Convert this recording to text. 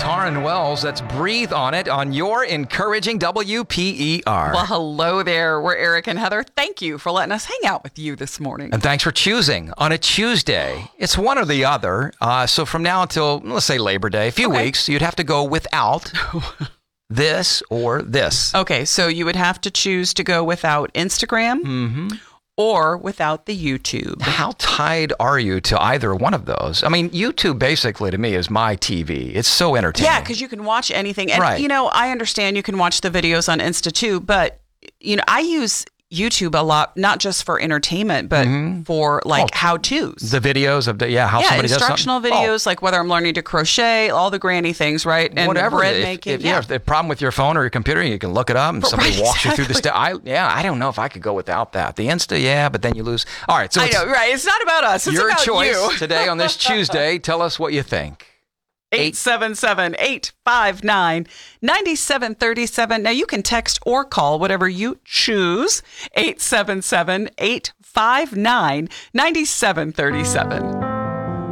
Taryn Wells. That's Breathe on It on your encouraging WPER. Well, hello there. We're Eric and Heather. Thank you for letting us hang out with you this morning. And thanks for choosing on a Tuesday. It's one or the other. So from now until, let's say, Labor Day, a few weeks, you'd have to go without this or this. Okay, so you would have to choose to go without Instagram or without the YouTube. How tied are you to either one of those? I mean, YouTube basically to me is my TV. It's so entertaining. Yeah, because you can watch anything. And, you know, I understand you can watch the videos on Insta too, but, you know, I use YouTube a lot, not just for entertainment, but for like how-tos. The videos of how somebody does instructional videos, like whether I'm learning to crochet, all the granny things, right? And whatever. bread making. If you have a problem with your phone or your computer, you can look it up and somebody walks you through the step. I don't know if I could go without that. The Insta, but then you lose. All right. So I know, right? It's not about us. It's your about choice you. Today on this Tuesday. Tell us what you think. 877-859-9737. Now, you can text or call, whatever you choose. 877-859-9737.